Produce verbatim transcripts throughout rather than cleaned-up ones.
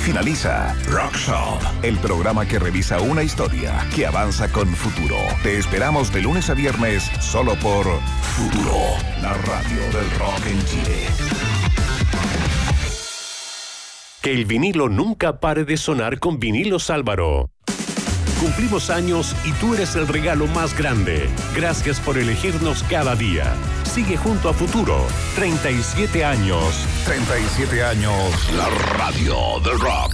Finaliza Rock Shop, el programa que revisa una historia que avanza con futuro. Te esperamos de lunes a viernes solo por Futuro, la radio del rock en Chile. Que el vinilo nunca pare de sonar con Vinilos Álvaro. Cumplimos años y tú eres el regalo más grande. Gracias por elegirnos cada día. Sigue junto a Futuro. treinta y siete años. treinta y siete años. La radio del rock.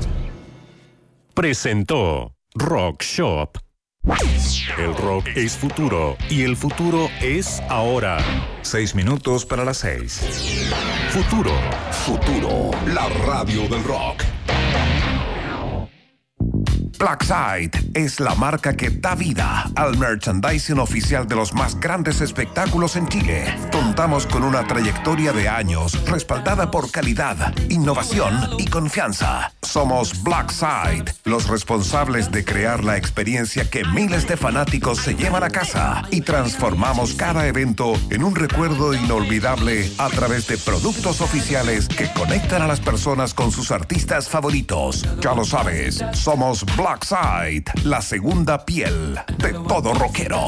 Presentó Rock Shop. El rock es futuro y el futuro es ahora. Seis minutos para las seis. Futuro. Futuro. La radio del rock. Blackside es la marca que da vida al merchandising oficial de los más grandes espectáculos en Chile. Contamos con una trayectoria de años respaldada por calidad, innovación y confianza. Somos Blackside, los responsables de crear la experiencia que miles de fanáticos se llevan a casa y transformamos cada evento en un recuerdo inolvidable a través de productos oficiales que conectan a las personas con sus artistas favoritos. Ya lo sabes, somos Blackside. Blackside, la segunda piel de todo rockero.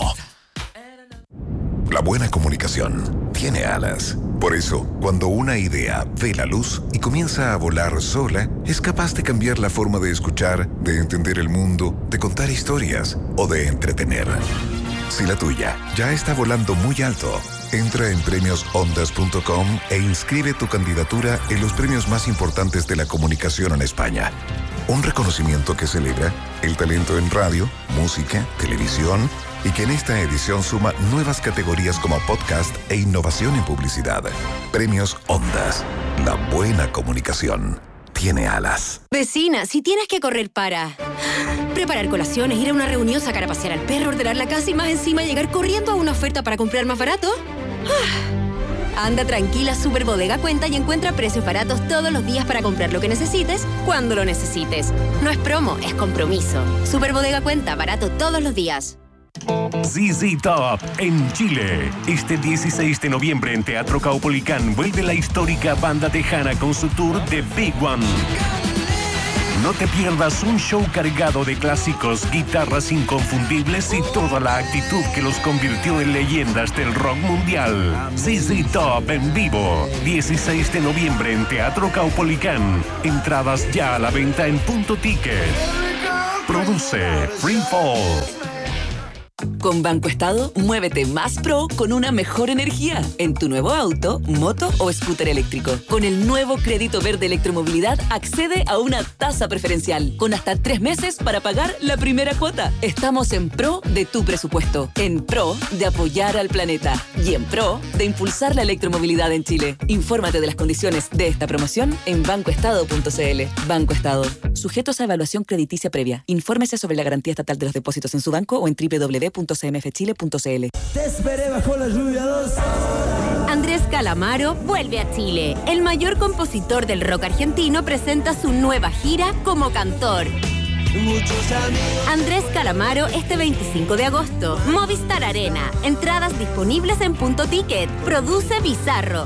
La buena comunicación tiene alas. Por eso, cuando una idea ve la luz y comienza a volar sola, es capaz de cambiar la forma de escuchar, de entender el mundo, de contar historias o de entretener. Si la tuya ya está volando muy alto, entra en premios ondas punto com e inscribe tu candidatura en los premios más importantes de la comunicación en España. Un reconocimiento que celebra el talento en radio, música, televisión y que en esta edición suma nuevas categorías como podcast e innovación en publicidad. Premios Ondas. La buena comunicación tiene alas. Vecina, si tienes que correr para preparar colaciones, ir a una reunión, sacar a pasear al perro, ordenar la casa y más encima llegar corriendo a una oferta para comprar más barato. Anda tranquila, Super Bodega cuenta y encuentra precios baratos todos los días para comprar lo que necesites, cuando lo necesites. No es promo, es compromiso. Super Bodega cuenta, barato todos los días. Z Z Top en Chile. Este dieciséis de noviembre en Teatro Caupolicán vuelve la histórica banda tejana con su tour The Big One. No te pierdas un show cargado de clásicos, guitarras inconfundibles y toda la actitud que los convirtió en leyendas del rock mundial. Z Z Top en vivo, dieciséis de noviembre en Teatro Caupolicán. Entradas ya a la venta en Punto Ticket. Produce Free Fall. Con Banco Estado, muévete más pro con una mejor energía en tu nuevo auto, moto o scooter eléctrico. Con el nuevo crédito verde electromovilidad, accede a una tasa preferencial con hasta tres meses para pagar la primera cuota. Estamos en pro de tu presupuesto, en pro de apoyar al planeta y en pro de impulsar la electromovilidad en Chile. Infórmate de las condiciones de esta promoción en banco estado punto c l. Banco Estado. Sujetos a evaluación crediticia previa. Infórmese sobre la garantía estatal de los depósitos en su banco o en doble u doble u doble u punto c m f chile punto c l. Te esperé bajo la lluvia dos. Andrés Calamaro vuelve a Chile. El mayor compositor del rock argentino presenta su nueva gira como cantor. Andrés Calamaro este veinticinco de agosto. Movistar Arena. Entradas disponibles en Punto Ticket. Produce Bizarro.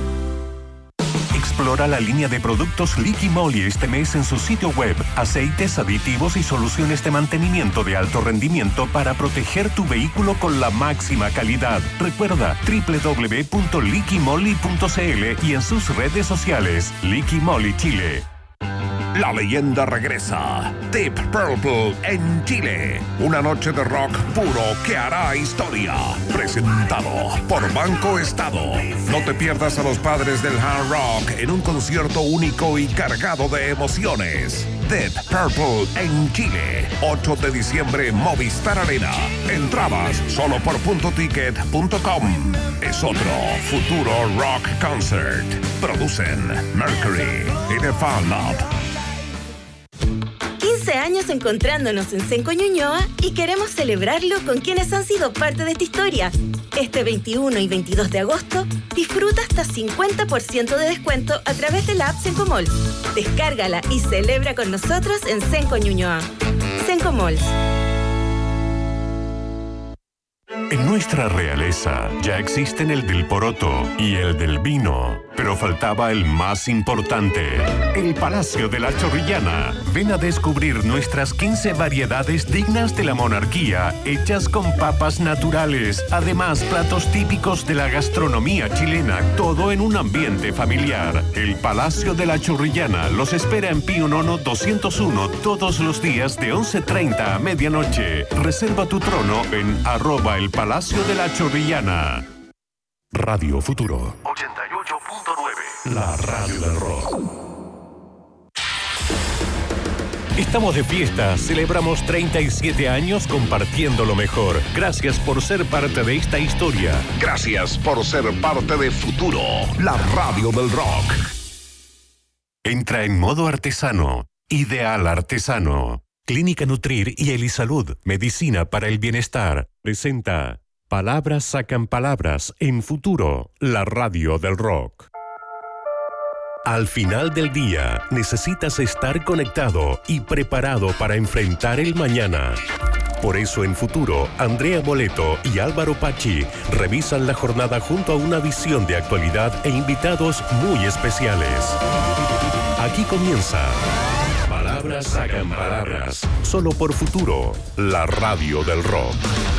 Explora la línea de productos Liqui Moly este mes en su sitio web. Aceites, aditivos y soluciones de mantenimiento de alto rendimiento para proteger tu vehículo con la máxima calidad. Recuerda doble u doble u doble u punto liqui moly punto c l y en sus redes sociales. Liqui Moly Chile. La leyenda regresa. Deep Purple en Chile. Una noche de rock puro que hará historia. Presentado por Banco Estado. No te pierdas a los padres del hard rock en un concierto único y cargado de emociones. Deep Purple en Chile. ocho de diciembre, Movistar Arena. Entradas solo por punto ticket punto com. Es otro futuro rock concert. Producen Mercury y The Fan Lab. quince años encontrándonos en Cenco Ñuñoa y queremos celebrarlo con quienes han sido parte de esta historia. Este veintiuno y veintidós de agosto, disfruta hasta cincuenta por ciento de descuento a través de la app Cenco Mall. Descárgala y celebra con nosotros en Cenco Ñuñoa. Cenco Malls. En nuestra realeza ya existen el del poroto y el del vino. Pero faltaba el más importante, el Palacio de la Chorrillana. Ven a descubrir nuestras quince variedades dignas de la monarquía, hechas con papas naturales. Además, platos típicos de la gastronomía chilena, todo en un ambiente familiar. El Palacio de la Chorrillana los espera en Pío Nono doscientos uno todos los días de once treinta a medianoche. Reserva tu trono en arroba el Palacio de la Chorrillana. Radio Futuro ochenta y ocho punto nueve, la radio del rock. Estamos de fiesta, celebramos treinta y siete años compartiendo lo mejor. Gracias por ser parte de esta historia. Gracias por ser parte de Futuro, la radio del rock. Entra en modo artesano, Ideal Artesano. Clínica Nutrir y Elisalud, medicina para el bienestar. Presenta Palabras sacan palabras en Futuro, la radio del rock. Al final del día, necesitas estar conectado y preparado para enfrentar el mañana. Por eso en Futuro, Andrea Boleto y Álvaro Pachi revisan la jornada junto a una visión de actualidad e invitados muy especiales. Aquí comienza Palabras sacan palabras, solo por Futuro, la radio del rock.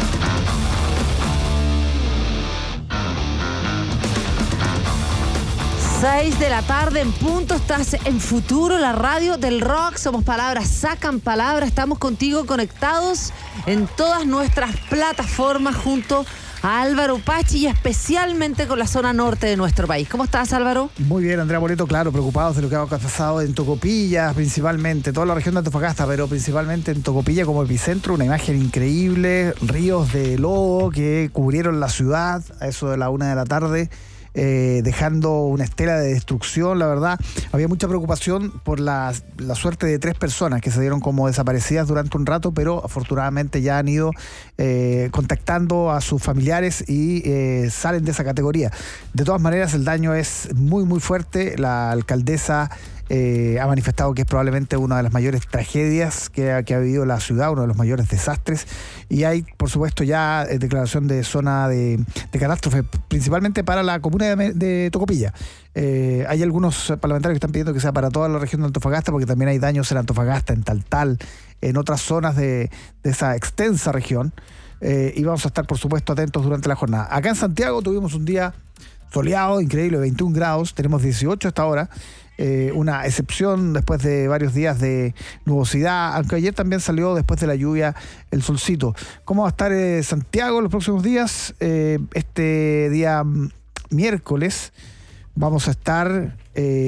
seis de la tarde en punto, estás en Futuro, la radio del rock. Somos Palabras sacan palabras, estamos contigo conectados en todas nuestras plataformas junto a Álvaro Pachi y especialmente con la zona norte de nuestro país. ¿Cómo estás, Álvaro? Muy bien, Andrea Boleto, claro, preocupados de lo que ha pasado en Tocopilla, principalmente, toda la región de Antofagasta, pero principalmente en Tocopilla como epicentro, una imagen increíble, ríos de lodo que cubrieron la ciudad a eso de la una de la tarde. Eh, dejando una estela de destrucción, la verdad. Había mucha preocupación por la, la suerte de tres personas que se dieron como desaparecidas durante un rato, pero afortunadamente ya han ido eh, contactando a sus familiares y eh, salen de esa categoría. De todas maneras, el daño es muy, muy fuerte. La alcaldesa Eh, ha manifestado que es probablemente una de las mayores tragedias que ha, que ha vivido la ciudad, uno de los mayores desastres, y hay por supuesto ya eh, declaración de zona de, de catástrofe, principalmente para la comuna de, de Tocopilla. Eh, hay algunos parlamentarios que están pidiendo que sea para toda la región de Antofagasta, porque también hay daños en Antofagasta, en Taltal, en otras zonas de, de esa extensa región, eh, y vamos a estar por supuesto atentos durante la jornada. Acá en Santiago tuvimos un día soleado, increíble, veintiún grados, tenemos dieciocho hasta ahora. Eh, una excepción después de varios días de nubosidad, aunque ayer también salió después de la lluvia el solcito. ¿Cómo va a estar eh, Santiago los próximos días? Eh, este día miércoles vamos a estar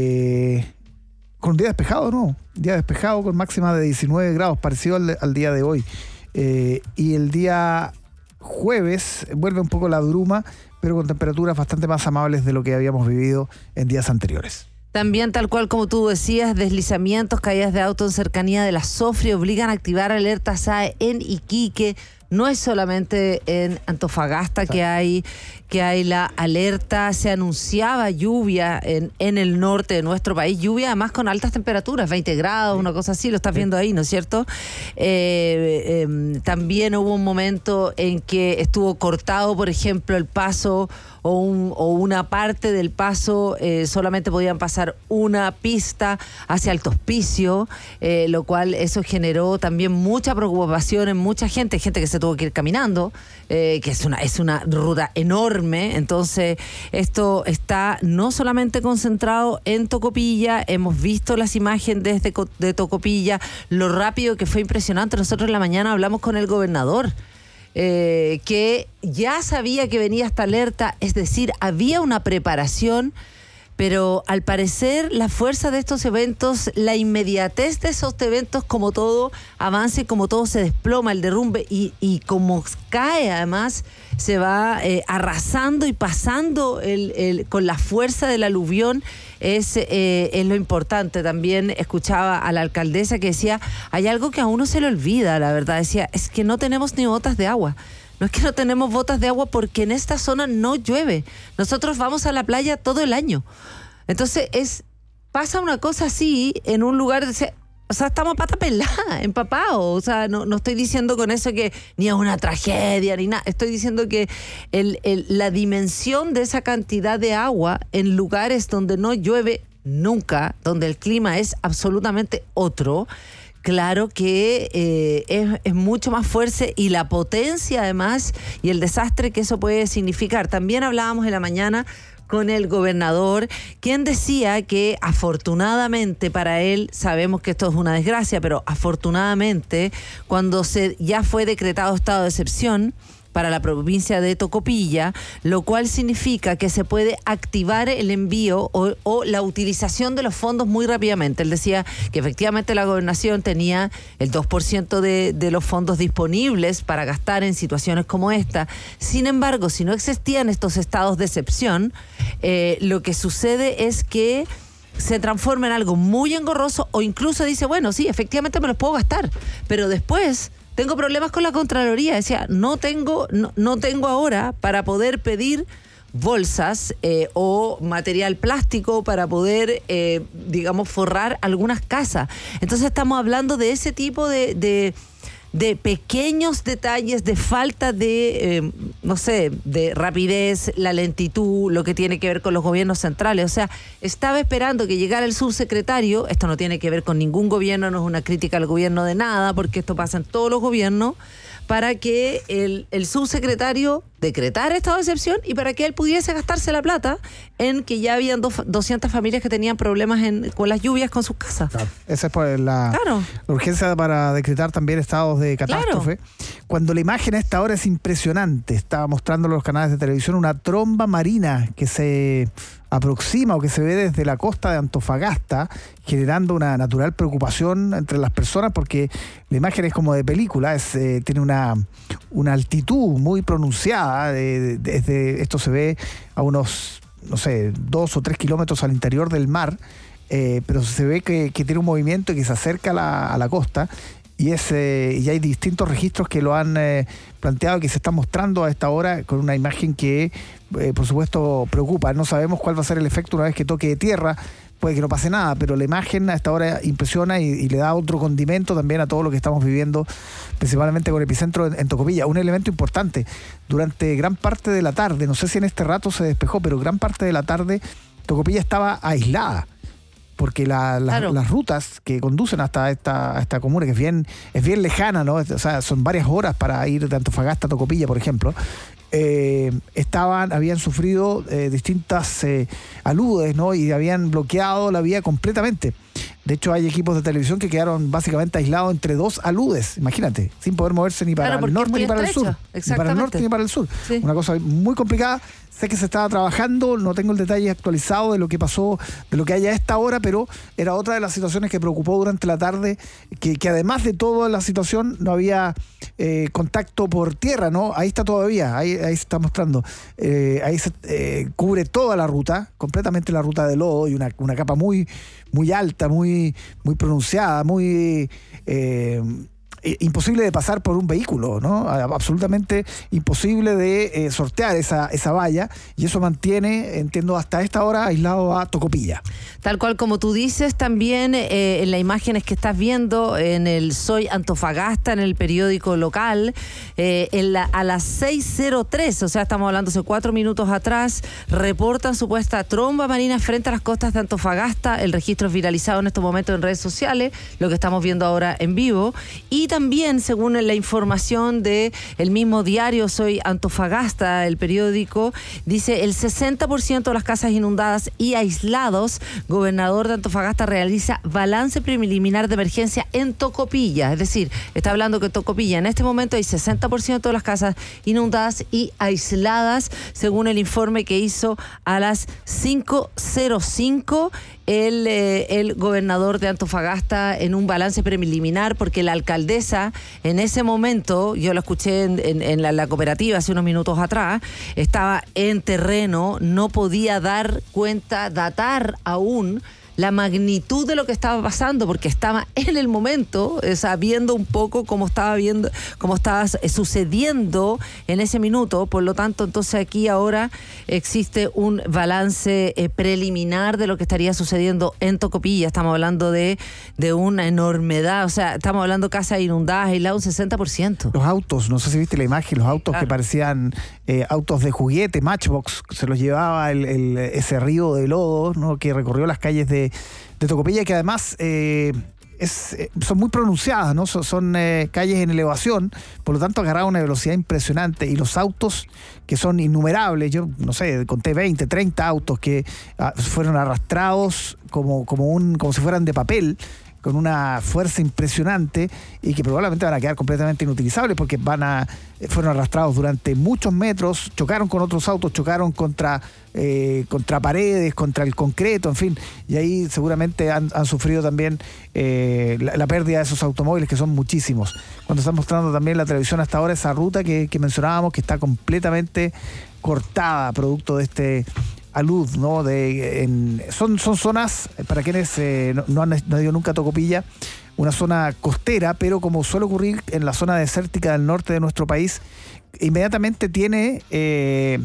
eh, con un día despejado, ¿no? Día despejado con máxima de diecinueve grados, parecido al, al día de hoy. Eh, y el día jueves vuelve un poco la bruma, pero con temperaturas bastante más amables de lo que habíamos vivido en días anteriores. También, tal cual como tú decías, deslizamientos, caídas de auto en cercanía de la Sofri obligan a activar alerta S A E en Iquique. No es solamente en Antofagasta que hay, que hay la alerta. Se anunciaba lluvia en, en el norte de nuestro país. Lluvia además con altas temperaturas, veinte grados, una cosa así. Lo estás viendo ahí, ¿no es cierto? Eh, eh, también hubo un momento en que estuvo cortado, por ejemplo, el paso o, un, o una parte del paso. Eh, solamente podían pasar una pista hacia Alto Hospicio, eh, lo cual eso generó también mucha preocupación en mucha gente. Gente que se tuvo que ir caminando, eh, que es una, es una ruta enorme. Entonces esto está no solamente concentrado en Tocopilla, hemos visto las imágenes desde de Tocopilla, lo rápido que fue, impresionante. Nosotros en la mañana hablamos con el gobernador, eh, que ya sabía que venía esta alerta, es decir, había una preparación. Pero al parecer la fuerza de estos eventos, la inmediatez de esos eventos, como todo avanza y como todo se desploma, el derrumbe, y, y como cae además, se va eh, arrasando y pasando el, el, con la fuerza del aluvión, es, eh, es lo importante. También escuchaba a la alcaldesa que decía, hay algo que a uno se le olvida, la verdad, decía, es que no tenemos ni botas de agua. No es que no tenemos botas de agua porque en esta zona no llueve. Nosotros vamos a la playa todo el año. Entonces es pasa una cosa así en un lugar, o sea, estamos a pata pelada, empapados. O sea, no, no estoy diciendo con eso que ni es una tragedia ni nada. Estoy diciendo que el, el, la dimensión de esa cantidad de agua en lugares donde no llueve nunca, donde el clima es absolutamente otro, claro que eh, es, es mucho más fuerte, y la potencia además y el desastre que eso puede significar. También hablábamos en la mañana con el gobernador, quien decía que afortunadamente para él, sabemos que esto es una desgracia, pero afortunadamente cuando se ya fue decretado estado de excepción para la provincia de Tocopilla, lo cual significa que se puede activar el envío o, o la utilización de los fondos muy rápidamente. Él decía que efectivamente la gobernación tenía el dos por ciento de, de los fondos disponibles para gastar en situaciones como esta. Sin embargo, si no existían estos estados de excepción, eh, lo que sucede es que se transforma en algo muy engorroso, o incluso dice, bueno, sí, efectivamente me los puedo gastar, pero después tengo problemas con la Contraloría. Decía, no tengo, no, no tengo ahora para poder pedir bolsas eh, o material plástico para poder, eh, digamos, forrar algunas casas. Entonces estamos hablando de ese tipo de, de, de pequeños detalles, de falta de, eh, no sé, de rapidez, la lentitud, lo que tiene que ver con los gobiernos centrales. O sea, estaba esperando que llegara el subsecretario. Esto no tiene que ver con ningún gobierno, no es una crítica al gobierno de nada, porque esto pasa en todos los gobiernos, para que el, el subsecretario decretara estado de excepción y para que él pudiese gastarse la plata en que ya habían do, doscientas familias que tenían problemas en, con las lluvias con sus casas. Claro. Esa es por la, claro. la urgencia para decretar también estados de catástrofe. Claro. Cuando la imagen a esta hora es impresionante, estaba mostrando en los canales de televisión una tromba marina que se aproxima o que se ve desde la costa de Antofagasta, generando una natural preocupación entre las personas, porque la imagen es como de película, es, eh, tiene una, una altitud muy pronunciada, de, de, desde, esto se ve a unos, no sé, dos o tres kilómetros al interior del mar, eh, pero se ve que, que tiene un movimiento y que se acerca a la, a la costa. Y, es, eh, y hay distintos registros que lo han eh, planteado, que se están mostrando a esta hora con una imagen que, eh, por supuesto, preocupa. No sabemos cuál va a ser el efecto una vez que toque de tierra. Puede que no pase nada, pero la imagen a esta hora impresiona y, y le da otro condimento también a todo lo que estamos viviendo, principalmente con Epicentro en, en Tocopilla. Un elemento importante, durante gran parte de la tarde, no sé si en este rato se despejó, pero gran parte de la tarde Tocopilla estaba aislada, porque la, la, claro. las rutas que conducen hasta esta, a esta comuna, que es bien, es bien lejana, ¿no? O sea, son varias horas para ir de Antofagasta a Tocopilla, por ejemplo, eh, estaban, habían sufrido eh, distintas eh, aludes, ¿no? Y habían bloqueado la vía completamente. De hecho, hay equipos de televisión que quedaron básicamente aislados entre dos aludes, imagínate, sin poder moverse ni para claro, el norte ni para estrecho. el sur. Ni para el norte ni para el sur. Sí. Una cosa muy complicada. Sé que se estaba trabajando, no tengo el detalle actualizado de lo que pasó, de lo que hay a esta hora, pero era otra de las situaciones que preocupó durante la tarde, que, que además de toda la situación no había eh, contacto por tierra, ¿no? Ahí está todavía, ahí, ahí se está mostrando. Eh, ahí se eh, cubre toda la ruta, completamente la ruta de lodo, y una, una capa muy, muy alta, muy, muy pronunciada, muy... Eh, imposible de pasar por un vehículo, ¿no? Absolutamente imposible de eh, sortear esa, esa valla, y eso mantiene, entiendo, hasta esta hora aislado a Tocopilla. Tal cual como tú dices, también eh, en las imágenes que estás viendo en el Soy Antofagasta, en el periódico local, eh, en la, a las seis cero tres, o sea, estamos hablando hace cuatro minutos atrás, reportan supuesta tromba marina frente a las costas de Antofagasta. El registro es viralizado en estos momentos en redes sociales, lo que estamos viendo ahora en vivo, y también, según la información de el mismo diario Soy Antofagasta, el periódico, dice el sesenta por ciento de las casas inundadas y aislados. Gobernador de Antofagasta realiza balance preliminar de emergencia en Tocopilla. Es decir, está hablando que Tocopilla en este momento hay sesenta por ciento de las casas inundadas y aisladas, según el informe que hizo a las cinco cero cinco el, eh, el gobernador de Antofagasta en un balance preliminar, porque la alcaldesa en ese momento, yo lo escuché en, en, en la, la cooperativa hace unos minutos atrás, estaba en terreno, no podía dar cuenta, datar aún la magnitud de lo que estaba pasando, porque estaba en el momento, o sea, viendo un poco cómo estaba viendo, cómo estaba sucediendo en ese minuto. Por lo tanto, entonces aquí ahora existe un balance eh, preliminar de lo que estaría sucediendo en Tocopilla. Estamos hablando de, de una enormidad, o sea, estamos hablando casas inundadas, aisladas un sesenta por ciento. Los autos, no sé si viste la imagen, los autos claro. que parecían eh, autos de juguete, Matchbox, se los llevaba el, el, ese río de lodo, ¿no?, que recorrió las calles de, de Tocopilla, que además eh, es, eh, son muy pronunciadas, ¿no? Son, son eh, calles en elevación, por lo tanto agarraba una velocidad impresionante, y los autos, que son innumerables, yo no sé, conté veinte, treinta autos que ah, fueron arrastrados como, como, un, como si fueran de papel, con una fuerza impresionante, y que probablemente van a quedar completamente inutilizables porque van a fueron arrastrados durante muchos metros, chocaron con otros autos, chocaron contra eh, contra paredes, contra el concreto, en fin, y ahí seguramente han, han sufrido también eh, la, la pérdida de esos automóviles, que son muchísimos. Cuando están mostrando también la televisión hasta ahora esa ruta que, que mencionábamos, que está completamente cortada producto de este alud, ¿no? De, en, son, son zonas, para quienes eh, no, no han no han ido nunca a Tocopilla, una zona costera, pero como suele ocurrir en la zona desértica del norte de nuestro país, inmediatamente tiene eh,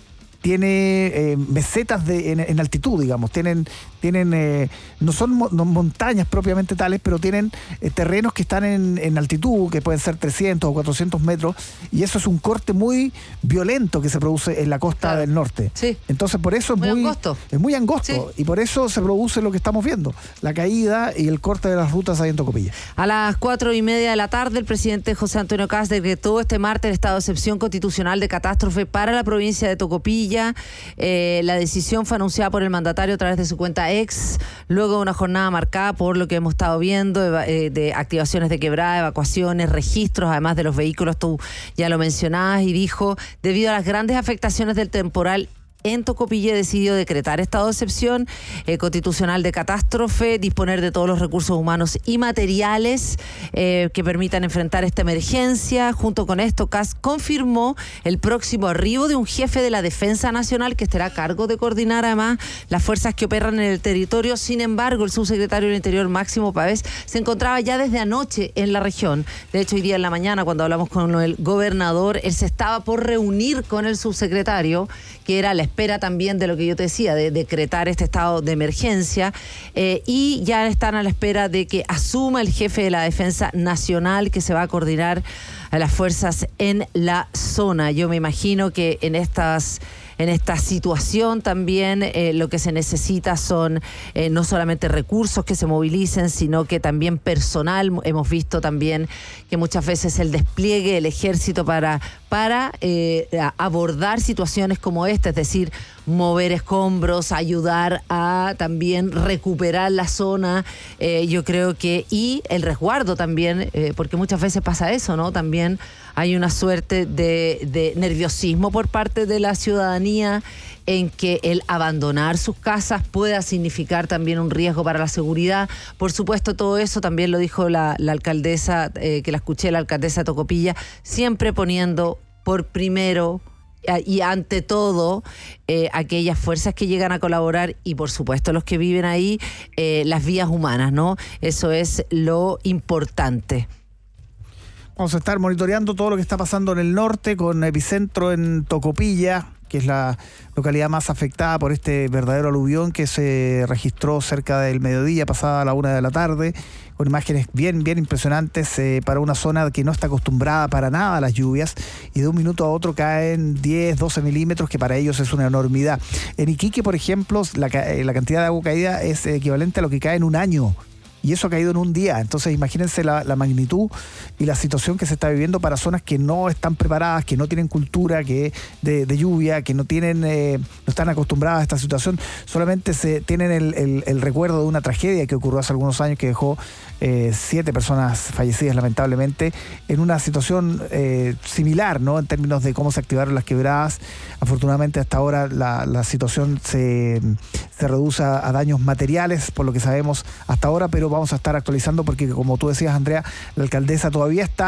tiene eh, mesetas de, en, en altitud, digamos, tienen, tienen eh, no son mo, no montañas propiamente tales, pero tienen eh, terrenos que están en, en altitud, que pueden ser trescientos o cuatrocientos metros, y eso es un corte muy violento que se produce en la costa claro. del norte. Sí. Entonces por eso es muy, muy angosto, es muy angosto sí. y por eso se produce lo que estamos viendo, la caída y el corte de las rutas ahí en Tocopilla. A las cuatro y media de la tarde, el presidente José Antonio Kast decretó este martes el estado de excepción constitucional de catástrofe para la provincia de Tocopilla. Eh, la decisión fue anunciada por el mandatario a través de su cuenta ex, luego de una jornada marcada por lo que hemos estado viendo, eh, de activaciones de quebrada, evacuaciones, registros, además de los vehículos, tú ya lo mencionabas, y dijo, debido a las grandes afectaciones del temporal en Tocopilla, decidió decretar estado de excepción eh, constitucional de catástrofe, disponer de todos los recursos humanos y materiales eh, que permitan enfrentar esta emergencia. Junto con esto, Kast confirmó el próximo arribo de un jefe de la Defensa Nacional que estará a cargo de coordinar además las fuerzas que operan en el territorio. Sin embargo, el subsecretario del Interior, Máximo Pavés, se encontraba ya desde anoche en la región. De hecho, hoy día en la mañana, cuando hablamos con el gobernador, él se estaba por reunir con el subsecretario, que era la espera también de lo que yo te decía, de decretar este estado de emergencia, eh, y ya están a la espera de que asuma el jefe de la Defensa Nacional, que se va a coordinar a las fuerzas en la zona. Yo me imagino que en estas En esta situación también eh, lo que se necesita son eh, no solamente recursos que se movilicen, sino que también personal. Hemos visto también que muchas veces el despliegue del ejército para, para eh, abordar situaciones como esta, es decir, mover escombros, ayudar a también recuperar la zona, eh, yo creo que, y el resguardo también, eh, porque muchas veces pasa eso, ¿no? También hay una suerte de, de nerviosismo por parte de la ciudadanía en que el abandonar sus casas pueda significar también un riesgo para la seguridad. Por supuesto, todo eso también lo dijo la, la alcaldesa, eh, que la escuché, la alcaldesa de Tocopilla, siempre poniendo por primero y ante todo eh, aquellas fuerzas que llegan a colaborar y por supuesto los que viven ahí, eh, las vías humanas, ¿no? Eso es lo importante. Vamos a estar monitoreando todo lo que está pasando en el norte, con epicentro en Tocopilla, que es la localidad más afectada por este verdadero aluvión que se registró cerca del mediodía, pasada la una de la tarde, con imágenes bien, bien impresionantes eh, para una zona que no está acostumbrada para nada a las lluvias, y de un minuto a otro caen diez, doce milímetros, que para ellos es una enormidad. En Iquique, por ejemplo, la, la cantidad de agua caída es equivalente a lo que cae en un año. Y eso ha caído en un día. Entonces imagínense la, la magnitud y la situación que se está viviendo para zonas que no están preparadas, que no tienen cultura que de, de lluvia, que no tienen eh, no están acostumbradas a esta situación. Solamente se tienen el, el, el recuerdo de una tragedia que ocurrió hace algunos años, que dejó eh, siete personas fallecidas lamentablemente, en una situación eh, similar, ¿no? En términos de cómo se activaron las quebradas. Afortunadamente hasta ahora la, la situación se, se reduce a daños materiales, por lo que sabemos hasta ahora, pero vamos a estar actualizando porque, como tú decías, Andrea, la alcaldesa todavía está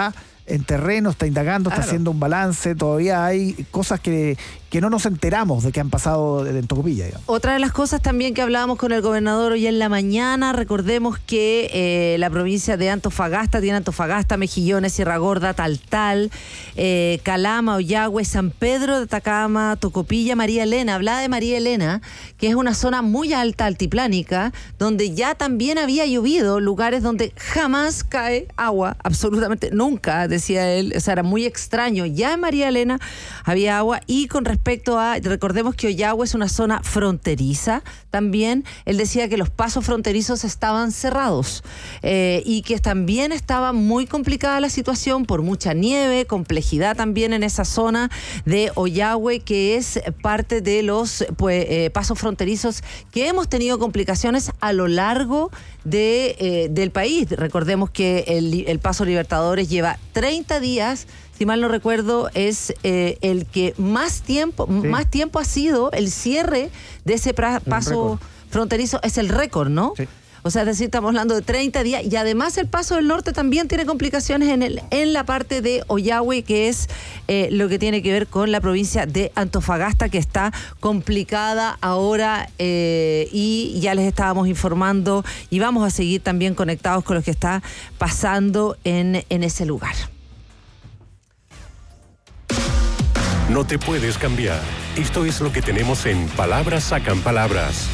en terreno, está indagando, Claro. está haciendo un balance. Todavía hay cosas que, que no nos enteramos de que han pasado en Tocopilla, digamos. Otra de las cosas también que hablábamos con el gobernador hoy en la mañana, recordemos que eh, la provincia de Antofagasta tiene Antofagasta, Mejillones, Sierra Gorda, Taltal, eh, Calama, Ollagüe, San Pedro de Atacama, Tocopilla, María Elena. Hablaba de María Elena, que es una zona muy alta, altiplánica, donde ya también había llovido, lugares donde jamás cae agua, absolutamente nunca, decía él, o sea, era muy extraño. Ya en María Elena había agua. Y con respecto a, recordemos que Ollagüe es una zona fronteriza también, él decía que los pasos fronterizos estaban cerrados eh, y que también estaba muy complicada la situación por mucha nieve, complejidad también en esa zona de Ollagüe, que es parte de los pues, eh, pasos fronterizos que hemos tenido complicaciones a lo largo de, eh, del país. Recordemos que el, el Paso Libertadores lleva treinta días, si mal no recuerdo, es eh, el que más tiempo, Sí. más tiempo ha sido el cierre de ese pra- paso fronterizo, es el récord, ¿no? Sí. O sea, es decir, estamos hablando de treinta días, y además el Paso del Norte también tiene complicaciones en, el, en la parte de Ollagüe, que es eh, lo que tiene que ver con la provincia de Antofagasta, que está complicada ahora eh, y ya les estábamos informando y vamos a seguir también conectados con lo que está pasando en, en ese lugar. No te puedes cambiar. Esto es lo que tenemos en Palabras Sacan Palabras.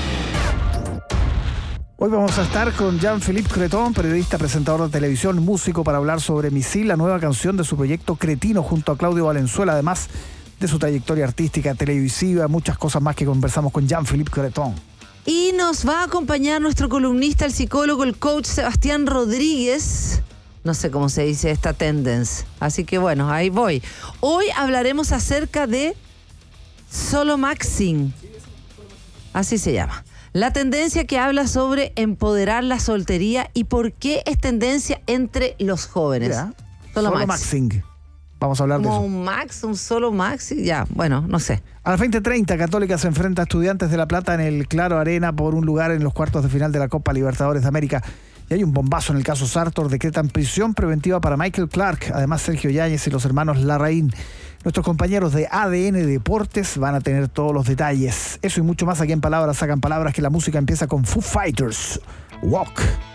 Hoy vamos a estar con Jean-Philippe Creton, periodista, presentador de televisión, músico, para hablar sobre Misil, la nueva canción de su proyecto Cretino, junto a Claudio Valenzuela, además de su trayectoria artística, televisiva, muchas cosas más que conversamos con Jean-Philippe Creton. Y nos va a acompañar nuestro columnista, el psicólogo, el coach Sebastián Rodríguez. No sé cómo se dice esta tendencia. Así que bueno, ahí voy. Hoy hablaremos acerca de Solomaxing. Así se llama. La tendencia que habla sobre empoderar la soltería y por qué es tendencia entre los jóvenes. Mira, Solomaxing. Solomaxing. Vamos a hablar de Como eso. un max, un solo max, y ya, bueno, no sé. A las veinte treinta, Católica se enfrenta a Estudiantes de La Plata en el Claro Arena por un lugar en los cuartos de final de la Copa Libertadores de América. Y hay un bombazo en el caso Sartor, decretan prisión preventiva para Michael Clark, además Sergio Yáñez y los hermanos Larraín. Nuestros compañeros de A D N Deportes van a tener todos los detalles. Eso y mucho más aquí en Palabras Sacan Palabras, que la música empieza con Foo Fighters. Walk.